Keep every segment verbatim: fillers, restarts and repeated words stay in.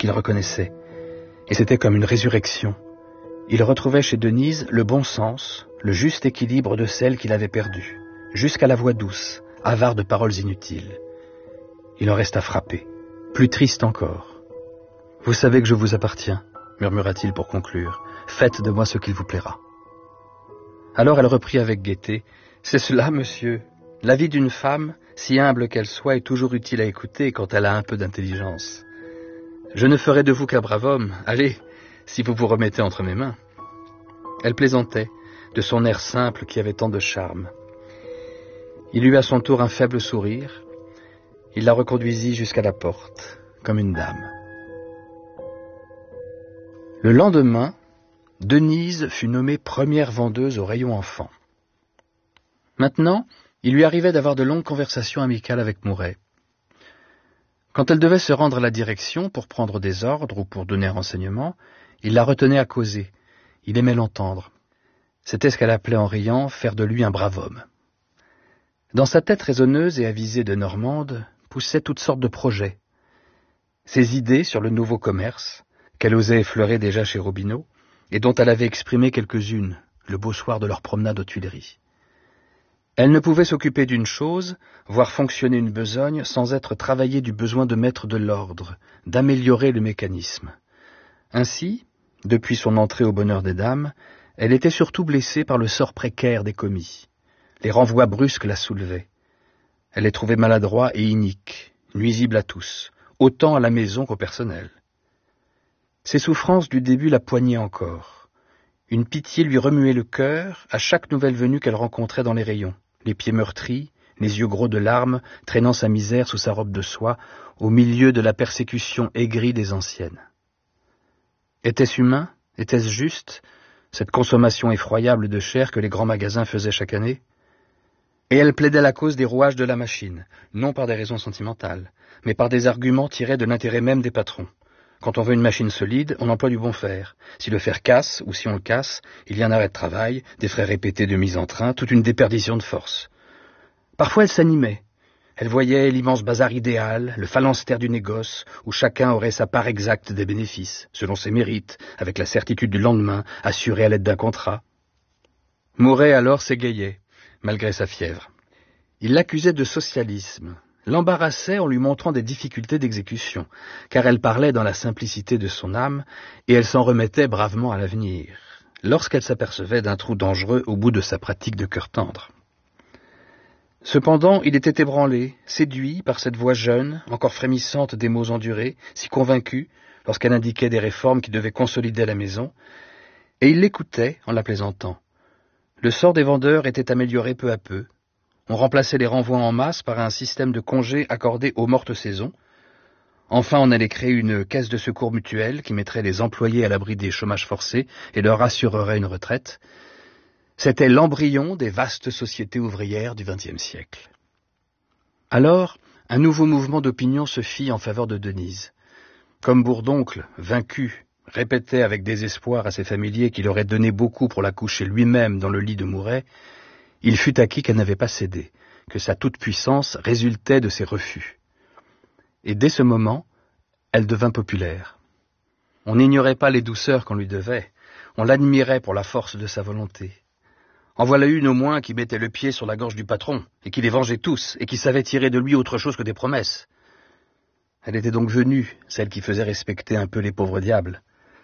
qu'il reconnaissait, et c'était comme une résurrection. Il retrouvait chez Denise le bon sens, le juste équilibre de celle qu'il avait perdue, jusqu'à la voix douce, avare de paroles inutiles. Il en resta frappé, plus triste encore. « Vous savez que je vous appartiens, » murmura-t-il pour conclure. « Faites de moi ce qu'il vous plaira. » Alors elle reprit avec gaieté. « C'est cela, monsieur. La vie d'une femme, si humble qu'elle soit, est toujours utile à écouter quand elle a un peu d'intelligence. Je ne ferai de vous qu'un brave homme. Allez, si vous vous remettez entre mes mains. » Elle plaisantait, de son air simple qui avait tant de charme. Il eut à son tour un faible sourire. Il la reconduisit jusqu'à la porte, comme une dame. Le lendemain, Denise fut nommée première vendeuse au rayon enfants. Maintenant, il lui arrivait d'avoir de longues conversations amicales avec Mouret. Quand elle devait se rendre à la direction pour prendre des ordres ou pour donner renseignement, il la retenait à causer. Il aimait l'entendre. C'était ce qu'elle appelait en riant faire de lui un brave homme. Dans sa tête raisonneuse et avisée de Normande poussaient toutes sortes de projets. Ses idées sur le nouveau commerce, qu'elle osait effleurer déjà chez Robineau, et dont elle avait exprimé quelques-unes, le beau soir de leur promenade aux Tuileries. Elle ne pouvait s'occuper d'une chose, voir fonctionner une besogne, sans être travaillée du besoin de mettre de l'ordre, d'améliorer le mécanisme. Ainsi, depuis son entrée au bonheur des dames, elle était surtout blessée par le sort précaire des commis. Les renvois brusques la soulevaient. Elle les trouvait maladroits et iniques, nuisibles à tous, autant à la maison qu'au personnel. Ses souffrances du début la poignaient encore. Une pitié lui remuait le cœur à chaque nouvelle venue qu'elle rencontrait dans les rayons, les pieds meurtris, les yeux gros de larmes, traînant sa misère sous sa robe de soie, au milieu de la persécution aigrie des anciennes. Était-ce humain? Était-ce juste, cette consommation effroyable de chair que les grands magasins faisaient chaque année? Et elle plaidait la cause des rouages de la machine, non par des raisons sentimentales, mais par des arguments tirés de l'intérêt même des patrons. Quand on veut une machine solide, on emploie du bon fer. Si le fer casse, ou si on le casse, il y a un arrêt de travail, des frais répétés de mise en train, toute une déperdition de force. Parfois elle s'animait. Elle voyait l'immense bazar idéal, le phalanstère du négoce, où chacun aurait sa part exacte des bénéfices, selon ses mérites, avec la certitude du lendemain, assurée à l'aide d'un contrat. Mouret alors s'égayait, malgré sa fièvre. Il l'accusait de socialisme, l'embarrassait en lui montrant des difficultés d'exécution, car elle parlait dans la simplicité de son âme, et elle s'en remettait bravement à l'avenir, lorsqu'elle s'apercevait d'un trou dangereux au bout de sa pratique de cœur tendre. Cependant, il était ébranlé, séduit par cette voix jeune, encore frémissante des mots endurés, si convaincue, lorsqu'elle indiquait des réformes qui devaient consolider la maison, et il l'écoutait en la plaisantant. Le sort des vendeurs était amélioré peu à peu. On remplaçait les renvois en masse par un système de congés accordés aux mortes saisons. Enfin, on allait créer une caisse de secours mutuelle qui mettrait les employés à l'abri des chômages forcés et leur assurerait une retraite. C'était l'embryon des vastes sociétés ouvrières du vingtième siècle. Alors, un nouveau mouvement d'opinion se fit en faveur de Denise. Comme Bourdoncle, vaincu, répétait avec désespoir à ses familiers qu'il aurait donné beaucoup pour la coucher lui-même dans le lit de Mouret, il fut acquis qu'elle n'avait pas cédé, que sa toute-puissance résultait de ses refus. Et dès ce moment, elle devint populaire. On n'ignorait pas les douceurs qu'on lui devait, on l'admirait pour la force de sa volonté. En voilà une au moins qui mettait le pied sur la gorge du patron, et qui les vengeait tous, et qui savait tirer de lui autre chose que des promesses. Elle était donc venue, celle qui faisait respecter un peu les pauvres diables.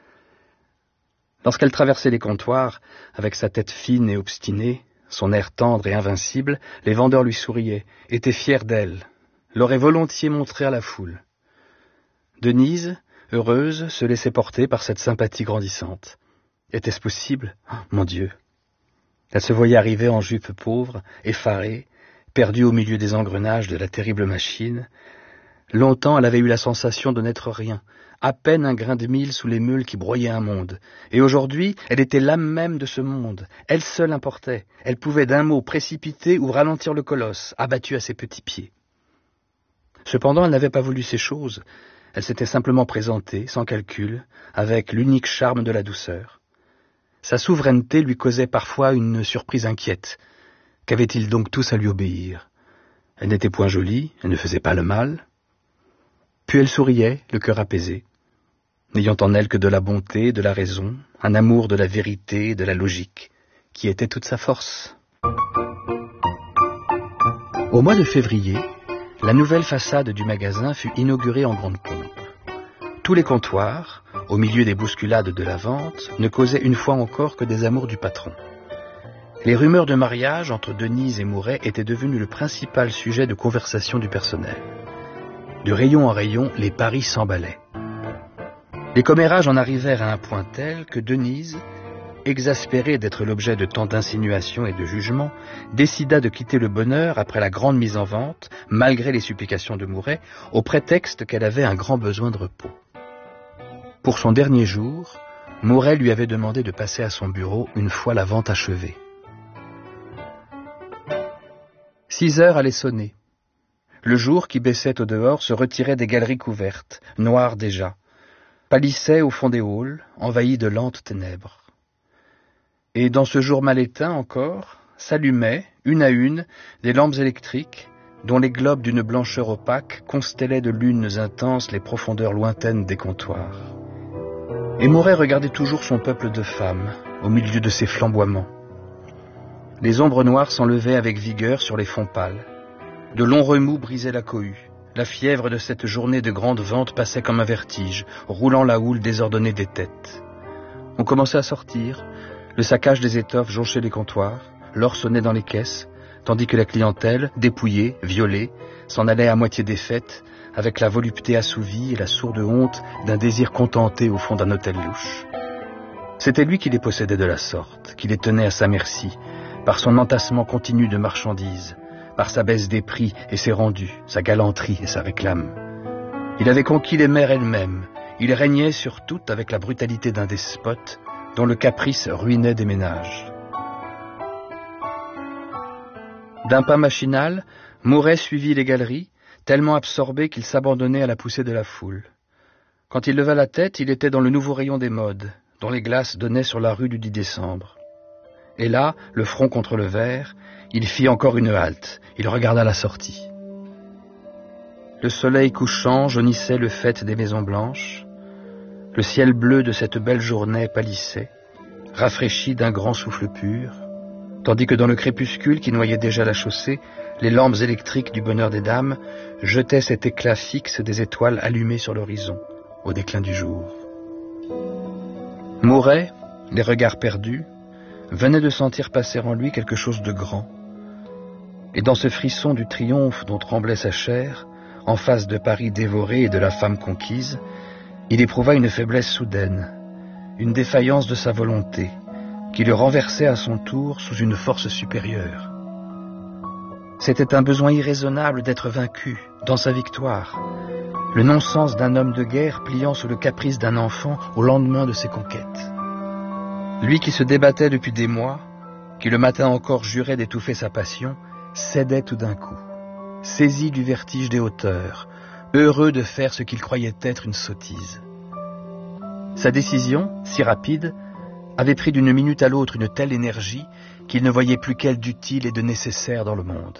Lorsqu'elle traversait les comptoirs, avec sa tête fine et obstinée, son air tendre et invincible, les vendeurs lui souriaient, étaient fiers d'elle, l'auraient volontiers montrée à la foule. Denise, heureuse, se laissait porter par cette sympathie grandissante. Était-ce possible? Oh, mon Dieu! Elle se voyait arriver en jupe pauvre, effarée, perdue au milieu des engrenages de la terrible machine. Longtemps, elle avait eu la sensation de n'être rien, à peine un grain de mil sous les meules qui broyaient un monde. Et aujourd'hui, elle était l'âme même de ce monde. Elle seule importait. Elle pouvait d'un mot précipiter ou ralentir le colosse, abattu à ses petits pieds. Cependant, elle n'avait pas voulu ces choses. Elle s'était simplement présentée, sans calcul, avec l'unique charme de la douceur. Sa souveraineté lui causait parfois une surprise inquiète. Qu'avaient-ils donc tous à lui obéir? Elle n'était point jolie, elle ne faisait pas le mal. Puis elle souriait, le cœur apaisé. n'ayant en elle que de la bonté, de la raison, un amour de la vérité, de la logique, qui était toute sa force. Au mois de février, la nouvelle façade du magasin fut inaugurée en grande pompe. Tous les comptoirs, au milieu des bousculades de la vente, ne causaient une fois encore que des amours du patron. Les rumeurs de mariage entre Denise et Mouret étaient devenues le principal sujet de conversation du personnel. De rayon en rayon, les paris s'emballaient. Les commérages en arrivèrent à un point tel que Denise, exaspérée d'être l'objet de tant d'insinuations et de jugements, décida de quitter le bonheur après la grande mise en vente, malgré les supplications de Mouret, au prétexte qu'elle avait un grand besoin de repos. Pour son dernier jour, Mouret lui avait demandé de passer à son bureau une fois la vente achevée. Six heures allaient sonner. Le jour qui baissait au dehors se retirait des galeries couvertes, noires déjà, pâlissait au fond des halls, envahies de lentes ténèbres. Et dans ce jour mal éteint encore, s'allumaient, une à une, des lampes électriques, dont les globes d'une blancheur opaque constellaient de lunes intenses les profondeurs lointaines des comptoirs. Et Mouret regardait toujours son peuple de femmes, au milieu de ses flamboiements. Les ombres noires s'enlevaient avec vigueur sur les fonds pâles. De longs remous brisaient la cohue. La fièvre de cette journée de grande vente passait comme un vertige, roulant la houle désordonnée des têtes. On commençait à sortir. Le saccage des étoffes jonchait les comptoirs, l'or sonnait dans les caisses, tandis que la clientèle, dépouillée, violée, s'en allait à moitié défaite, avec la volupté assouvie et la sourde honte d'un désir contenté au fond d'un hôtel louche. C'était lui qui les possédait de la sorte, qui les tenait à sa merci, par son entassement continu de marchandises, par sa baisse des prix et ses rendus, sa galanterie et sa réclame. Il avait conquis les mers elles-mêmes, il régnait sur toutes avec la brutalité d'un despote, dont le caprice ruinait des ménages. D'un pas machinal, Mouret suivit les galeries, tellement absorbé qu'il s'abandonnait à la poussée de la foule. Quand il leva la tête, il était dans le nouveau rayon des modes, dont les glaces donnaient sur la rue du dix décembre. Et là, le front contre le verre, il fit encore une halte, il regarda la sortie. Le soleil couchant jaunissait le faîte des maisons blanches, le ciel bleu de cette belle journée pâlissait, rafraîchi d'un grand souffle pur, tandis que dans le crépuscule qui noyait déjà la chaussée, les lampes électriques du bonheur des dames jetaient cet éclat fixe des étoiles allumées sur l'horizon, au déclin du jour. Mouret, les regards perdus, venait de sentir passer en lui quelque chose de grand. Et dans ce frisson du triomphe dont tremblait sa chair, en face de Paris dévoré et de la femme conquise, il éprouva une faiblesse soudaine, une défaillance de sa volonté, qui le renversait à son tour sous une force supérieure. C'était un besoin irraisonnable d'être vaincu, dans sa victoire, le non-sens d'un homme de guerre pliant sous le caprice d'un enfant au lendemain de ses conquêtes. Lui qui se débattait depuis des mois, qui le matin encore jurait d'étouffer sa passion, cédait tout d'un coup, saisi du vertige des hauteurs, heureux de faire ce qu'il croyait être une sottise. Sa décision, si rapide, avait pris d'une minute à l'autre une telle énergie qu'il ne voyait plus qu'elle d'utile et de nécessaire dans le monde.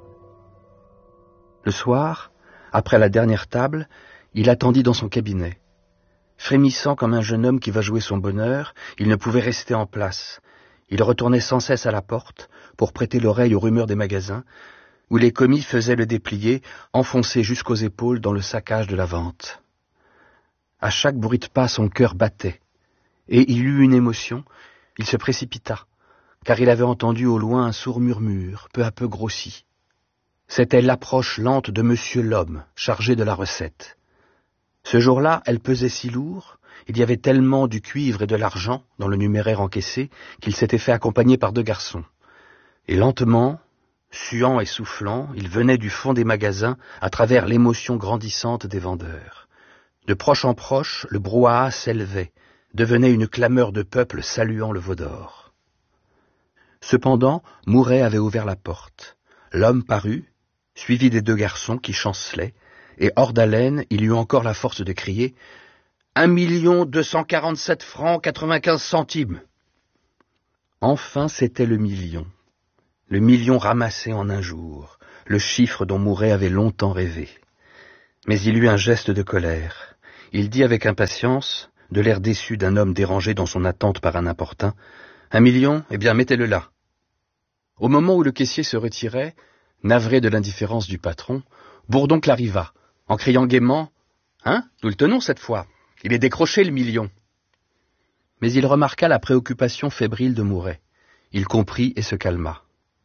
Le soir, après la dernière table, il attendit dans son cabinet. Frémissant comme un jeune homme qui va jouer son bonheur, il ne pouvait rester en place. Il retournait sans cesse à la porte pour prêter l'oreille aux rumeurs des magasins, où les commis faisaient le déplier, enfoncés jusqu'aux épaules dans le saccage de la vente. À chaque bruit de pas, son cœur battait, et il eut une émotion, il se précipita, car il avait entendu au loin un sourd murmure, peu à peu grossi. C'était l'approche lente de Monsieur l'Homme, chargé de la recette. Ce jour-là, elle pesait si lourd, il y avait tellement du cuivre et de l'argent dans le numéraire encaissé qu'il s'était fait accompagner par deux garçons. Et lentement, suant et soufflant, il venait du fond des magasins à travers l'émotion grandissante des vendeurs. De proche en proche, le brouhaha s'élevait, devenait une clameur de peuple saluant le veau d'or. Cependant, Mouret avait ouvert la porte. L'homme parut, suivi des deux garçons qui chancelaient, et hors d'haleine, il eut encore la force de crier « Un million deux cent quarante-sept francs quatre-vingt-quinze centimes !» Enfin, c'était le million. Le million ramassé en un jour, le chiffre dont Mouret avait longtemps rêvé. Mais il eut un geste de colère. il dit avec impatience, de l'air déçu d'un homme dérangé dans son attente par un importun, « Un million, eh bien mettez-le là. » Au moment où le caissier se retirait, navré de l'indifférence du patron, Bourdoncle arriva, en criant gaiement « Hein, nous le tenons cette fois, il est décroché le million !» Mais il remarqua la préoccupation fébrile de Mouret. Il comprit et se calma.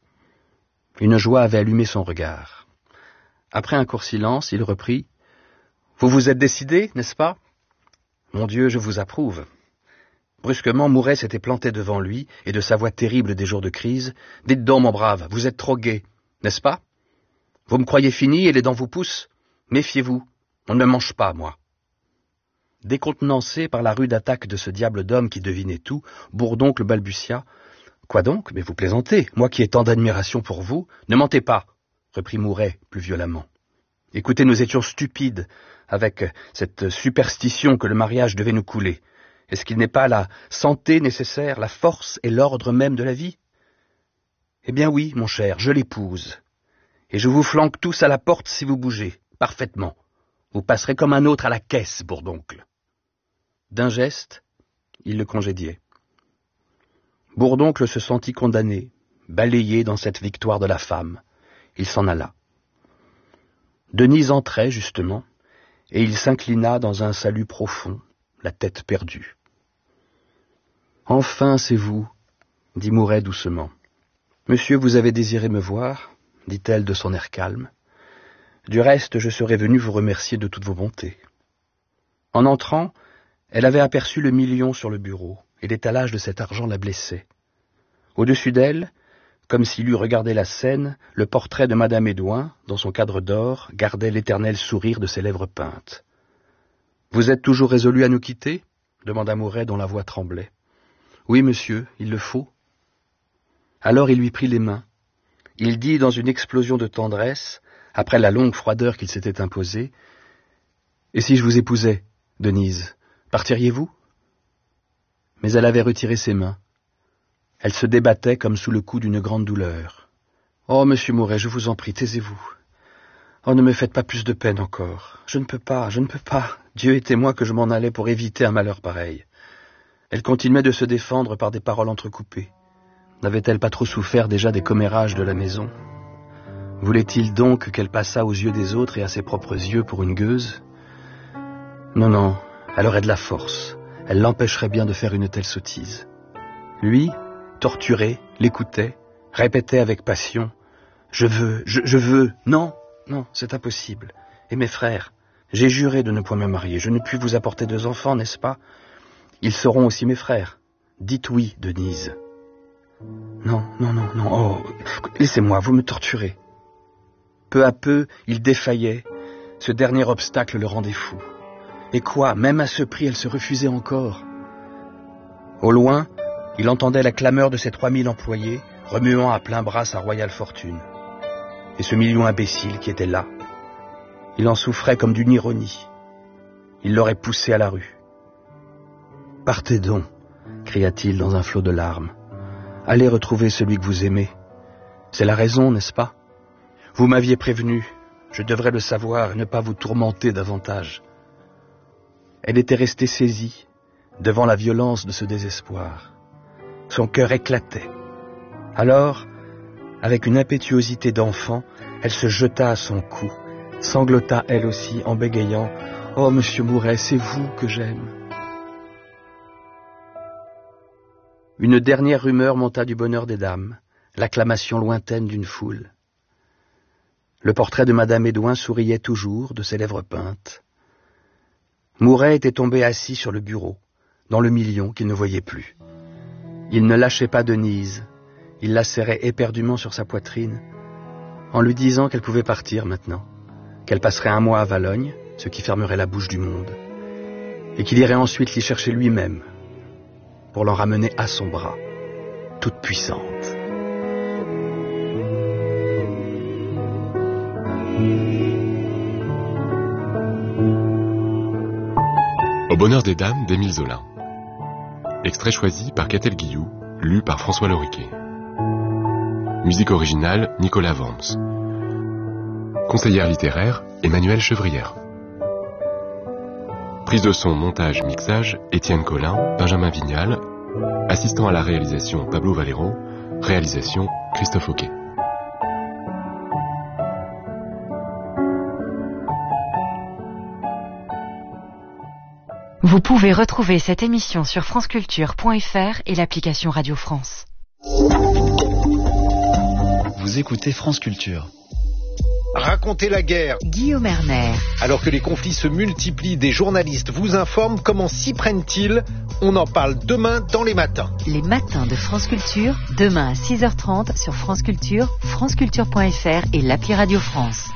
Une joie avait allumé son regard. Après un court silence, il reprit « Vous vous êtes décidé, n'est-ce pas ? Mon Dieu, je vous approuve. » Brusquement, Mouret s'était planté devant lui, et de sa voix terrible des jours de crise, « Dites donc, mon brave, vous êtes trop gai, n'est-ce pas ? Vous me croyez fini et les dents vous poussent ? Méfiez-vous, on ne me mange pas, moi. » Décontenancé par la rude attaque de ce diable d'homme qui devinait tout, Bourdoncle balbutia « Quoi donc ? Mais vous plaisantez, moi qui ai tant d'admiration pour vous. Ne mentez pas, reprit Mouret plus violemment. Écoutez, nous étions stupides avec cette superstition que le mariage devait nous couler. Est-ce qu'il n'est pas la santé nécessaire, la force et l'ordre même de la vie ? Eh bien oui, mon cher, je l'épouse. Et je vous flanque tous à la porte si vous bougez, parfaitement. Vous passerez comme un autre à la caisse, Bourdoncle. D'un geste, il le congédiait. Bourdoncle se sentit condamné, balayé dans cette victoire de la femme. Il s'en alla. Denise entrait, justement, et il s'inclina dans un salut profond, la tête perdue. « Enfin, c'est vous, » dit Mouret doucement. « Monsieur, vous avez désiré me voir, » dit-elle de son air calme. « Du reste, je serais venu vous remercier de toutes vos bontés. » En entrant, elle avait aperçu le million sur le bureau, et l'étalage de cet argent la blessait. Au-dessus d'elle, comme s'il eût regardé la scène, le portrait de Madame Édouin, dans son cadre d'or, gardait l'éternel sourire de ses lèvres peintes. « Vous êtes toujours résolu à nous quitter » demanda Mouret dont la voix tremblait. « Oui, monsieur, il le faut. » Alors il lui prit les mains. Il dit dans une explosion de tendresse, après la longue froideur qu'il s'était imposée, « Et si je vous épousais, Denise, partiriez-vous » Mais elle avait retiré ses mains. Elle se débattait comme sous le coup d'une grande douleur. « Oh, monsieur Mouret, je vous en prie, taisez-vous. Oh, ne me faites pas plus de peine encore. Je ne peux pas, je ne peux pas. Dieu est témoin que je m'en allais pour éviter un malheur pareil. » Elle continuait de se défendre par des paroles entrecoupées. N'avait-elle pas trop souffert déjà des commérages de la maison ? Voulait-il donc qu'elle passât aux yeux des autres et à ses propres yeux pour une gueuse ? Non, non, elle aurait de la force. Elle l'empêcherait bien de faire une telle sottise. Lui, torturé, l'écoutait, répétait avec passion « Je veux, je, je veux, non, non, c'est impossible. Et mes frères, j'ai juré de ne point me marier, je ne puis vous apporter deux enfants, n'est-ce pas ? Ils seront aussi mes frères. Dites oui, Denise. » Non, non, non, non, oh, laissez-moi, vous me torturez. Peu à peu, il défaillait, ce dernier obstacle le rendait fou. Et quoi, même à ce prix, elle se refusait encore. Au loin, il entendait la clameur de ses trois mille employés, remuant à plein bras sa royale fortune. Et ce million imbécile qui était là. Il en souffrait comme d'une ironie. Il l'aurait poussé à la rue. « Partez donc » cria-t-il dans un flot de larmes. « Allez retrouver celui que vous aimez. C'est la raison, n'est-ce pas ? Vous m'aviez prévenu, je devrais le savoir et ne pas vous tourmenter davantage. » Elle était restée saisie devant la violence de ce désespoir. Son cœur éclatait. Alors, avec une impétuosité d'enfant, elle se jeta à son cou, sanglota elle aussi en bégayant « Oh, monsieur Mouret, c'est vous que j'aime !» Une dernière rumeur monta du bonheur des dames, l'acclamation lointaine d'une foule. Le portrait de Madame Édouin souriait toujours de ses lèvres peintes. Mouret était tombé assis sur le bureau, dans le million qu'il ne voyait plus. Il ne lâchait pas Denise, il la serrait éperdument sur sa poitrine, en lui disant qu'elle pouvait partir maintenant, qu'elle passerait un mois à Valogne, ce qui fermerait la bouche du monde, et qu'il irait ensuite l'y chercher lui-même, pour l'en ramener à son bras, toute puissante. Au bonheur des dames d'Émile Zola. Extrait choisi par Catel Guillou, lu par François Loriquet. Musique originale Nicolas Vance. Conseillère littéraire Emmanuelle Chevrière. Prise de son, montage, mixage, Étienne Collin, Benjamin Vignal. Assistant à la réalisation, Pablo Valero. Réalisation, Christophe Auquet. Vous pouvez retrouver cette émission sur franceculture point f r et l'application Radio France. Vous écoutez France Culture. Racontez la guerre. Guillaume Erner. Alors que les conflits se multiplient, des journalistes vous informent. Comment s'y prennent-ils? On en parle demain dans les matins. Les matins de France Culture, demain à six heures trente sur France Culture, franceculture point f r et l'appli Radio France.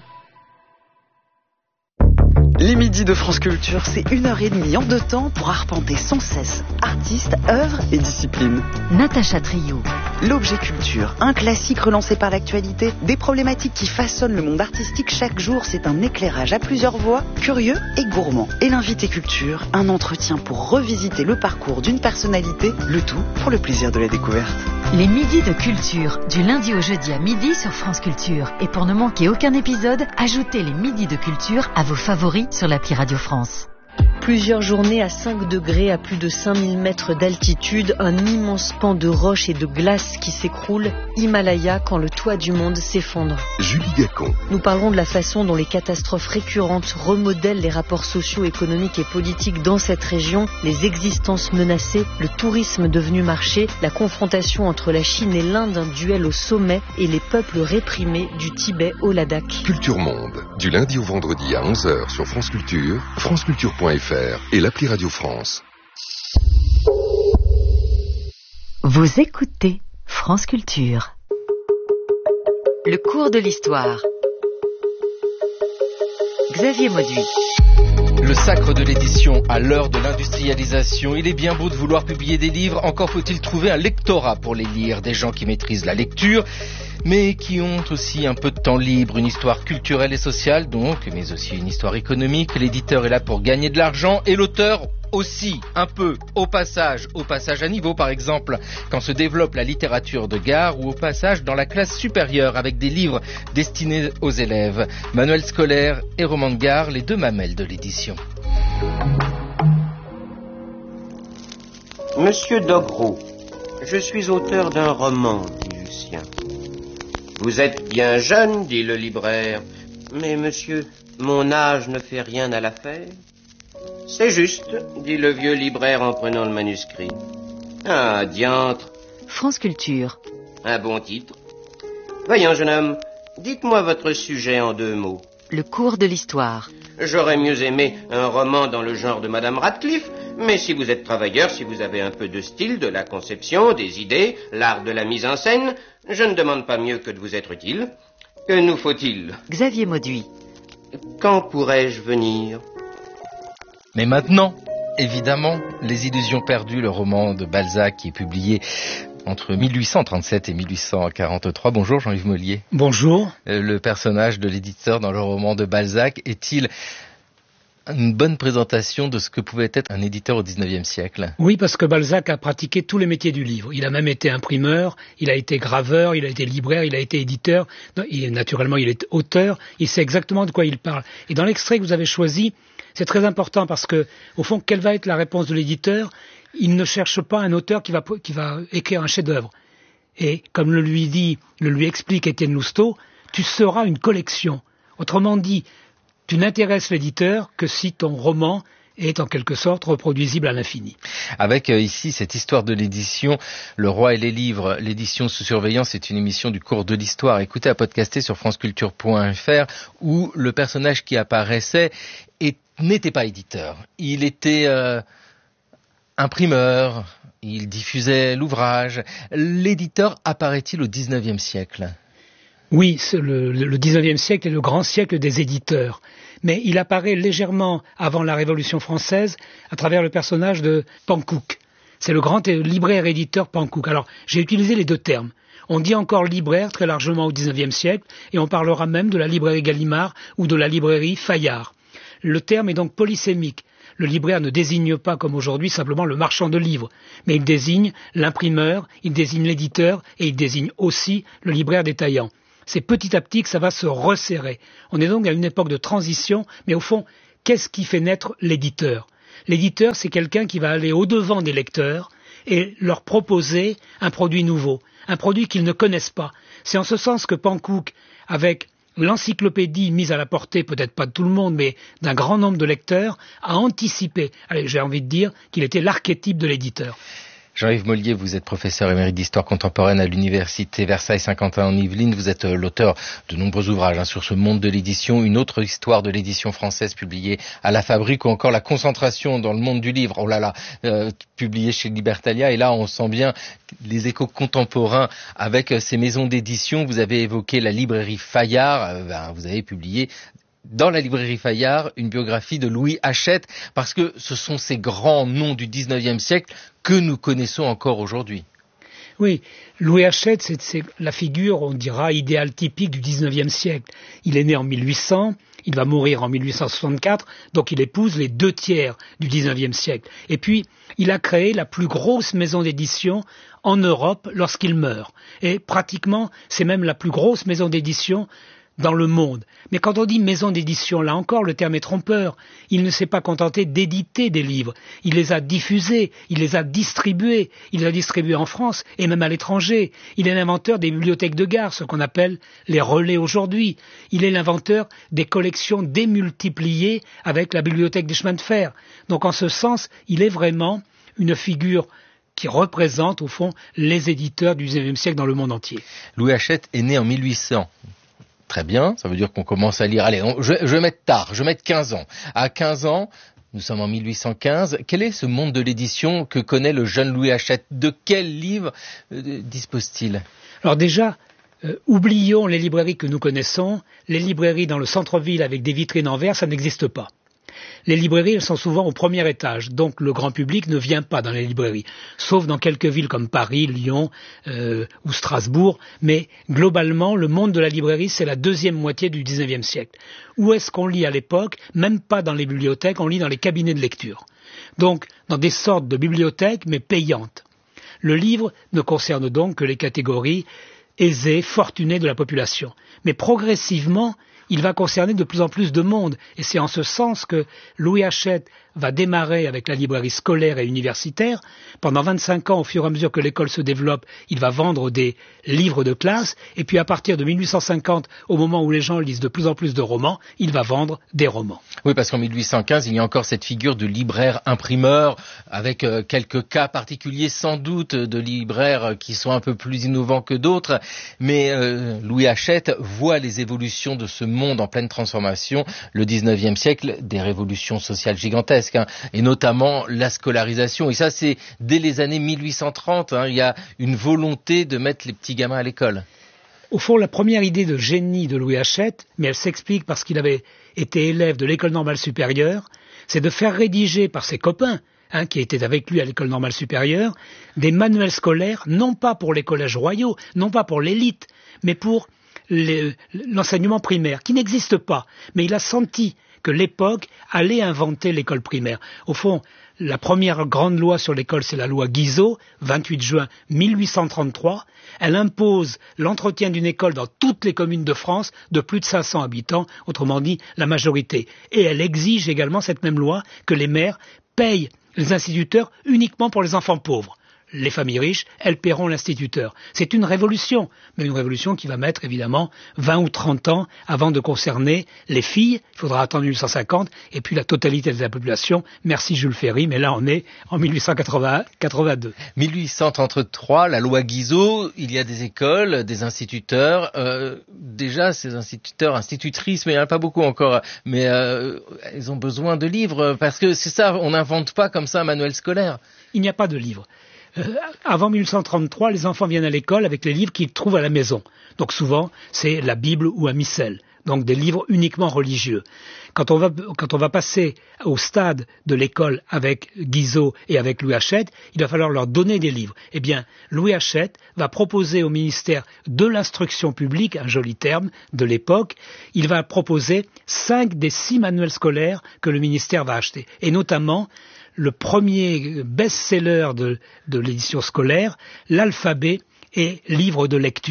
Les midis de France Culture, c'est une heure et demie en deux temps pour arpenter sans cesse artistes, œuvres et disciplines. Natacha Trio. L'objet culture, un classique relancé par l'actualité, des problématiques qui façonnent le monde artistique chaque jour, c'est un éclairage à plusieurs voix, curieux et gourmand. Et l'invité culture, un entretien pour revisiter le parcours d'une personnalité, le tout pour le plaisir de la découverte. Les midis de culture, du lundi au jeudi à midi sur France Culture. Et pour ne manquer aucun épisode, ajoutez les midis de culture à vos favoris sur l'appli Radio France. Plusieurs journées à cinq degrés, à plus de cinq mille mètres d'altitude, un immense pan de roches et de glace qui s'écroule, Himalaya, quand le toit du monde s'effondre. Julie Gacon. Nous parlerons de la façon dont les catastrophes récurrentes remodèlent les rapports sociaux, économiques et politiques dans cette région, les existences menacées, le tourisme devenu marché, la confrontation entre la Chine et l'Inde, un duel au sommet, et les peuples réprimés du Tibet au Ladakh. Culture Monde, du lundi au vendredi à onze heures sur France Culture, franceculture point f r et l'appli Radio France. Vous écoutez France Culture. Le cours de l'histoire. Xavier Mauduit. Le sacre de l'édition à l'heure de l'industrialisation. Il est bien beau de vouloir publier des livres, encore faut-il trouver un lectorat pour les lire, des gens qui maîtrisent la lecture, mais qui ont aussi un peu de temps libre, une histoire culturelle et sociale donc, mais aussi une histoire économique. L'éditeur est là pour gagner de l'argent et l'auteur aussi, un peu, au passage, au passage à niveau par exemple, quand se développe la littérature de gare ou au passage dans la classe supérieure avec des livres destinés aux élèves. Manuel scolaire et roman de gare, les deux mamelles de l'édition. Monsieur Doguereau, je suis auteur d'un roman, dit Lucien. Vous êtes bien jeune, dit le libraire. Mais monsieur, mon âge ne fait rien à l'affaire. C'est juste, dit le vieux libraire en prenant le manuscrit. Ah, diantre. France Culture. Un bon titre. Voyons, jeune homme, dites-moi votre sujet en deux mots. Le cours de l'histoire. J'aurais mieux aimé un roman dans le genre de Madame Radcliffe, mais si vous êtes travailleur, si vous avez un peu de style, de la conception, des idées, l'art de la mise en scène, je ne demande pas mieux que de vous être utile. Que nous faut-il? Xavier Mauduit. Quand pourrais-je venir? Mais maintenant, évidemment, Les Illusions perdues, le roman de Balzac qui est publié entre mille huit cent trente-sept et mille huit cent quarante-trois. Bonjour Jean-Yves Mollier. Bonjour. Le personnage de l'éditeur dans le roman de Balzac est-il une bonne présentation de ce que pouvait être un éditeur au dix-neuvième siècle? Oui, parce que Balzac a pratiqué tous les métiers du livre. Il a même été imprimeur, il a été graveur, il a été libraire, il a été éditeur. Et naturellement, il est auteur. Il sait exactement de quoi il parle. Et dans l'extrait que vous avez choisi, c'est très important parce que, au fond, quelle va être la réponse de l'éditeur? Il ne cherche pas un auteur qui va, qui va écrire un chef-d'œuvre. Et comme le lui dit, le lui explique Étienne Lousteau, tu seras une collection. Autrement dit, tu n'intéresses l'éditeur que si ton roman est en quelque sorte reproduisible à l'infini. Avec euh, ici cette histoire de l'édition, Le Roi et les livres, l'édition sous surveillance, c'est une émission du cours de l'histoire. Écoutez à podcaster sur franceculture point f r où le personnage qui apparaissait est, n'était pas éditeur. Il était euh, imprimeur, il diffusait l'ouvrage. L'éditeur apparaît-il au dix-neuvième siècle? Oui, le, le dix-neuvième siècle est le grand siècle des éditeurs. Mais il apparaît légèrement avant la Révolution française à travers le personnage de Panckoucke. C'est le grand libraire-éditeur Panckoucke. Alors, j'ai utilisé les deux termes. On dit encore libraire très largement au dix-neuvième siècle et on parlera même de la librairie Gallimard ou de la librairie Fayard. Le terme est donc polysémique. Le libraire ne désigne pas, comme aujourd'hui, simplement le marchand de livres, mais il désigne l'imprimeur, il désigne l'éditeur et il désigne aussi le libraire détaillant. C'est petit à petit que ça va se resserrer. On est donc à une époque de transition, mais au fond, qu'est-ce qui fait naître l'éditeur ? L'éditeur, c'est quelqu'un qui va aller au-devant des lecteurs et leur proposer un produit nouveau, un produit qu'ils ne connaissent pas. C'est en ce sens que Panckoucke, avec l'encyclopédie mise à la portée, peut-être pas de tout le monde, mais d'un grand nombre de lecteurs, a anticipé. Allez, j'ai envie de dire qu'il était l'archétype de l'éditeur. Jean-Yves Mollier, vous êtes professeur émérite d'histoire contemporaine à l'université Versailles-Saint-Quentin en Yvelines. Vous êtes euh, l'auteur de nombreux ouvrages hein, sur ce monde de l'édition, une autre histoire de l'édition française publiée à la Fabrique, ou encore la concentration dans le monde du livre, oh là là, euh, publié chez Libertalia. Et là, on sent bien les échos contemporains avec euh, ces maisons d'édition. Vous avez évoqué la librairie Fayard, euh, ben, vous avez publié dans la librairie Fayard une biographie de Louis Hachette, parce que ce sont ces grands noms du dix-neuvième siècle que nous connaissons encore aujourd'hui. Oui, Louis Hachette, c'est, c'est la figure, on dira, idéale typique du dix-neuvième siècle. Il est né en mille huit cents, il va mourir en mille huit cent soixante-quatre, donc il épouse les deux tiers du dix-neuvième siècle. Et puis, il a créé la plus grosse maison d'édition en Europe lorsqu'il meurt. Et pratiquement, c'est même la plus grosse maison d'édition dans le monde. Mais quand on dit maison d'édition, là encore, le terme est trompeur. Il ne s'est pas contenté d'éditer des livres. Il les a diffusés, il les a distribués. Il les a distribués en France et même à l'étranger. Il est l'inventeur des bibliothèques de gare, ce qu'on appelle les relais aujourd'hui. Il est l'inventeur des collections démultipliées avec la bibliothèque des chemins de fer. Donc en ce sens, il est vraiment une figure qui représente, au fond, les éditeurs du dix-neuvième siècle dans le monde entier. Louis Hachette est né en mille huit cents. Très bien, ça veut dire qu'on commence à lire. Allez, on, je, je vais mettre tard, je vais mettre quinze ans. À quinze ans, nous sommes en mille huit cent quinze. Quel est ce monde de l'édition que connaît le jeune Louis Hachette ? De quel livre euh, dispose-t-il ? Alors déjà, euh, oublions les librairies que nous connaissons. Les librairies dans le centre-ville avec des vitrines en verre, ça n'existe pas. Les librairies, elles sont souvent au premier étage, donc le grand public ne vient pas dans les librairies, sauf dans quelques villes comme Paris, Lyon euh, ou Strasbourg, mais globalement, le monde de la librairie, c'est la deuxième moitié du dix-neuvième siècle. Où est-ce qu'on lit à l'époque ? Même pas dans les bibliothèques, on lit dans les cabinets de lecture. Donc, dans des sortes de bibliothèques, mais payantes. Le livre ne concerne donc que les catégories aisées, fortunées de la population. Mais progressivement, il va concerner de plus en plus de monde. Et c'est en ce sens que Louis Hachette va démarrer avec la librairie scolaire et universitaire. Pendant vingt-cinq ans, au fur et à mesure que l'école se développe, il va vendre des livres de classe. Et puis à partir de mille huit cent cinquante, au moment où les gens lisent de plus en plus de romans, il va vendre des romans. Oui, parce qu'en mille huit cent quinze, il y a encore cette figure de libraire imprimeur, avec euh, quelques cas particuliers sans doute de libraires qui sont un peu plus innovants que d'autres. Mais euh, Louis Hachette voit les évolutions de ce monde en pleine transformation, le dix-neuvième siècle, des révolutions sociales gigantesques. Hein, et notamment la scolarisation. Et ça, c'est dès les années mille huit cent trente. Hein, il y a une volonté de mettre les petits gamins à l'école. Au fond, la première idée de génie de Louis Hachette, mais elle s'explique parce qu'il avait été élève de l'école normale supérieure, c'est de faire rédiger par ses copains, hein, qui étaient avec lui à l'école normale supérieure, des manuels scolaires, non pas pour les collèges royaux, non pas pour l'élite, mais pour les, l'enseignement primaire, qui n'existe pas. Mais il a senti que l'époque allait inventer l'école primaire. Au fond, la première grande loi sur l'école, c'est la loi Guizot, vingt-huit juin mille huit cent trente-trois. Elle impose l'entretien d'une école dans toutes les communes de France de plus de cinq cents habitants, autrement dit la majorité. Et elle exige également, cette même loi, que les maires payent les instituteurs uniquement pour les enfants pauvres. Les familles riches, elles paieront l'instituteur. C'est une révolution, mais une révolution qui va mettre évidemment vingt ou trente ans avant de concerner les filles. Il faudra attendre mille huit cent cinquante et puis la totalité de la population. Merci Jules Ferry, mais là on est en mille huit cent quatre-vingt-deux. mille huit cent trente-trois, la loi Guizot, il y a des écoles, des instituteurs. Euh, déjà, ces instituteurs, institutrices, mais il n'y en a pas beaucoup encore, mais euh, ils ont besoin de livres parce que c'est ça, on n'invente pas comme ça un manuel scolaire. Il n'y a pas de livres. Euh, avant mille huit cent trente-trois, les enfants viennent à l'école avec les livres qu'ils trouvent à la maison. Donc souvent, c'est la Bible ou un missel. Donc des livres uniquement religieux. Quand on va, quand on va passer au stade de l'école avec Guizot et avec Louis Hachette, il va falloir leur donner des livres. Eh bien, Louis Hachette va proposer au ministère de l'instruction publique, un joli terme de l'époque, il va proposer cinq des six manuels scolaires que le ministère va acheter. Et notamment, le premier best-seller de, de l'édition scolaire, l'alphabet et livre de lecture.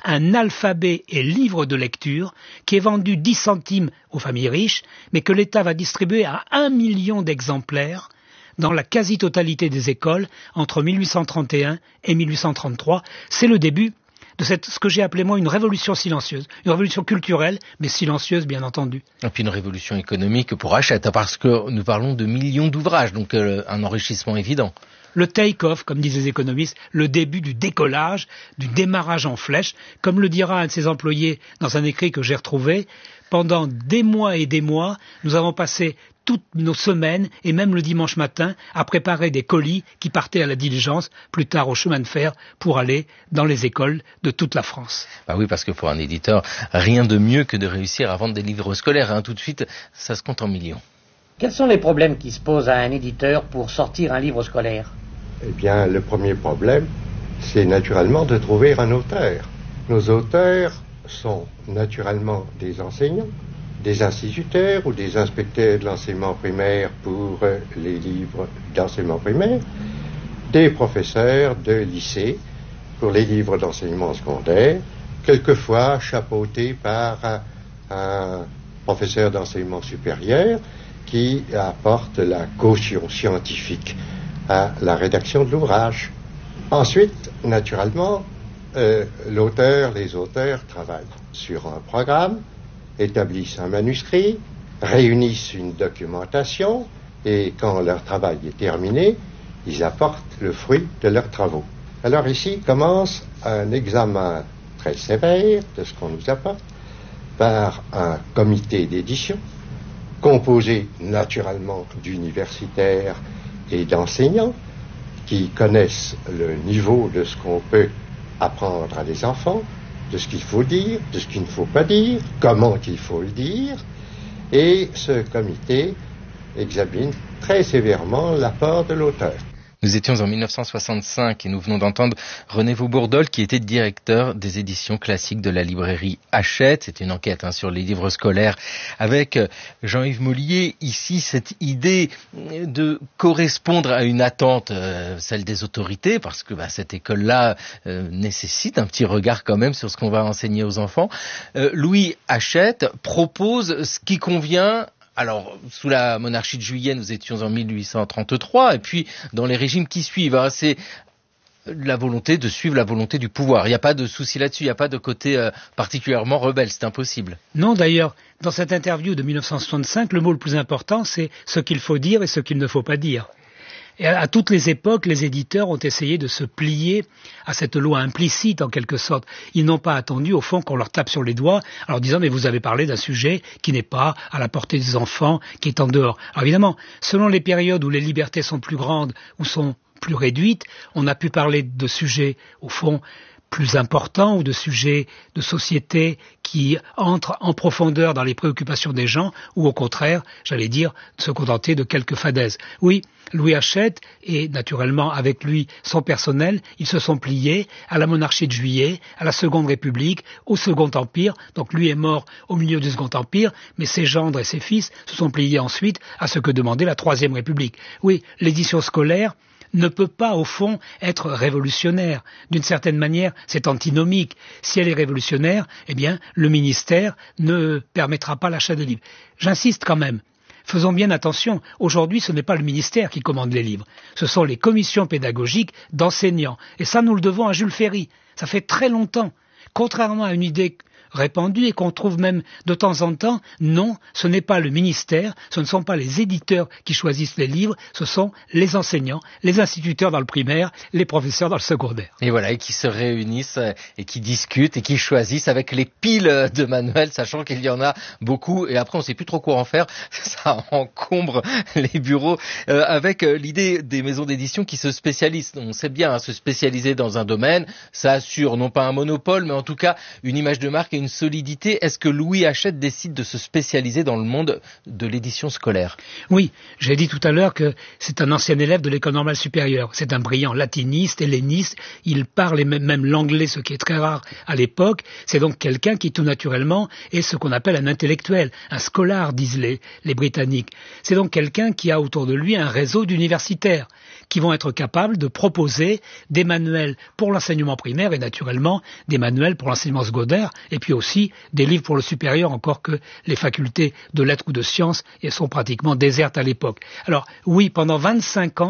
un alphabet et livre de lecture qui est vendu dix centimes aux familles riches, mais que l'État va distribuer à un million d'exemplaires dans la quasi-totalité des écoles entre mille huit cent trente et un et mille huit cent trente-trois. C'est le début de cette, ce que j'ai appelé moi une révolution silencieuse, une révolution culturelle, mais silencieuse bien entendu. Et puis une révolution économique pour Hachette, parce que nous parlons de millions d'ouvrages, donc euh, un enrichissement évident. Le take-off, comme disent les économistes, le début du décollage, du démarrage en flèche, comme le dira un de ses employés dans un écrit que j'ai retrouvé. Pendant des mois et des mois, nous avons passé toutes nos semaines, et même le dimanche matin, à préparer des colis qui partaient à la diligence, plus tard au chemin de fer, pour aller dans les écoles de toute la France. Bah oui, parce que pour un éditeur, rien de mieux que de réussir à vendre des livres scolaires. Hein. Tout de suite, ça se compte en millions. Quels sont les problèmes qui se posent à un éditeur pour sortir un livre scolaire ? Eh bien, le premier problème, c'est naturellement de trouver un auteur. Nos auteurs sont naturellement des enseignants, des instituteurs ou des inspecteurs de l'enseignement primaire pour les livres d'enseignement primaire, des professeurs de lycée pour les livres d'enseignement secondaire, quelquefois chapeautés par un professeur d'enseignement supérieur qui apporte la caution scientifique à la rédaction de l'ouvrage. Ensuite, naturellement, euh, l'auteur, les auteurs travaillent sur un programme, établissent un manuscrit, réunissent une documentation et quand leur travail est terminé, ils apportent le fruit de leurs travaux. Alors ici commence un examen très sévère de ce qu'on nous apporte par un comité d'édition composé naturellement d'universitaires et d'enseignants qui connaissent le niveau de ce qu'on peut apprendre à des enfants, de ce qu'il faut dire, de ce qu'il ne faut pas dire, comment il faut le dire, et ce comité examine très sévèrement l'apport de l'auteur. Nous étions en mille neuf cent soixante-cinq et nous venons d'entendre René Vaubourdol qui était directeur des éditions classiques de la librairie Hachette. C'est une enquête hein, sur les livres scolaires avec Jean-Yves Mollier. Ici, cette idée de correspondre à une attente, euh, celle des autorités, parce que bah, cette école-là euh, nécessite un petit regard quand même sur ce qu'on va enseigner aux enfants. Euh, Louis Hachette propose ce qui convient. Alors, sous la monarchie de Juillet, nous étions en mille huit cent trente-trois, et puis dans les régimes qui suivent, hein, c'est la volonté de suivre la volonté du pouvoir. Il n'y a pas de souci là-dessus, il n'y a pas de côté euh, particulièrement rebelle, c'est impossible. Non, d'ailleurs, dans cette interview de mille neuf cent soixante-cinq, le mot le plus important, c'est ce qu'il faut dire et ce qu'il ne faut pas dire. Et à toutes les époques, les éditeurs ont essayé de se plier à cette loi implicite, en quelque sorte. Ils n'ont pas attendu, au fond, qu'on leur tape sur les doigts, en leur disant « mais vous avez parlé d'un sujet qui n'est pas à la portée des enfants, qui est en dehors ». Alors évidemment, selon les périodes où les libertés sont plus grandes ou sont plus réduites, on a pu parler de sujets, au fond, plus importants ou de sujets de société qui entrent en profondeur dans les préoccupations des gens ou au contraire, j'allais dire, se contenter de quelques fadaises. Oui, Louis Hachette et naturellement avec lui son personnel, ils se sont pliés à la monarchie de Juillet, à la Seconde République, au Second Empire. Donc lui est mort au milieu du Second Empire, mais ses gendres et ses fils se sont pliés ensuite à ce que demandait la Troisième République. Oui, l'édition scolaire ne peut pas, au fond, être révolutionnaire. D'une certaine manière, c'est antinomique. Si elle est révolutionnaire, eh bien, le ministère ne permettra pas l'achat de livres. J'insiste quand même. Faisons bien attention. Aujourd'hui, ce n'est pas le ministère qui commande les livres. Ce sont les commissions pédagogiques d'enseignants. Et ça, nous le devons à Jules Ferry. Ça fait très longtemps. Contrairement à une idée répandue et qu'on trouve même de temps en temps, non, ce n'est pas le ministère, ce ne sont pas les éditeurs qui choisissent les livres, ce sont les enseignants, les instituteurs dans le primaire, les professeurs dans le secondaire. Et voilà, et qui se réunissent et qui discutent et qui choisissent avec les piles de manuels, sachant qu'il y en a beaucoup et après on ne sait plus trop quoi en faire, ça encombre les bureaux euh, avec l'idée des maisons d'édition qui se spécialisent. On sait bien, hein, se spécialiser dans un domaine, ça assure non pas un monopole, mais en tout cas une image de marque et une solidité. Est-ce que Louis Hachette décide de se spécialiser dans le monde de l'édition scolaire? Oui, j'ai dit tout à l'heure que c'est un ancien élève de l'école normale supérieure. C'est un brillant latiniste, helléniste. Il parle même l'anglais, ce qui est très rare à l'époque. C'est donc quelqu'un qui, tout naturellement, est ce qu'on appelle un intellectuel, un scholar, disent les, les Britanniques. C'est donc quelqu'un qui a autour de lui un réseau d'universitaires qui vont être capables de proposer des manuels pour l'enseignement primaire et naturellement des manuels pour l'enseignement secondaire et puis aussi des livres pour le supérieur, encore que les facultés de lettres ou de sciences sont pratiquement désertes à l'époque. Alors oui, pendant vingt-cinq ans,